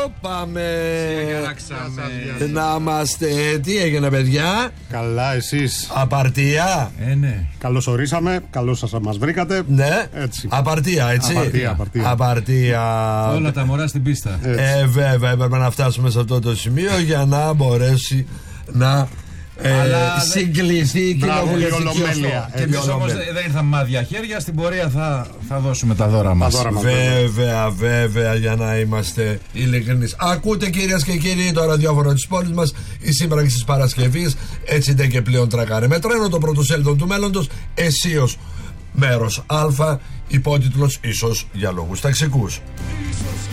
Πάμε να είμαστε. Τι έγινε, παιδιά? Καλά, εσείς? Απαρτία. Ναι. Καλώς ορίσαμε, καλώς σας μας βρήκατε. Ναι, έτσι. Απαρτία, έτσι. Απαρτία. Όλα τα μωρά στην πίστα. Βέβαια, έπρεπε να φτάσουμε σε αυτό το σημείο για να μπορέσει να συγκληθεί η κοινοβουλευτική ολομέλεια. Και εμείς όμως δεν ήρθαμε μάδια χέρια. Στην πορεία θα δώσουμε τα δώρα μας. Βέβαια, για να είμαστε ειλικρινείς. Ακούτε, κυρίες και κύριοι, το ραδιόφωνο της πόλης μας. Η σύμπραξη της Παρασκευής. Έτσι δεν και πλέον τρακάρε με τρένο, το πρωτοσέλιδο του μέλλοντος. Αισίως μέρος Α, υπότιτλος ίσως για λόγους ταξικούς.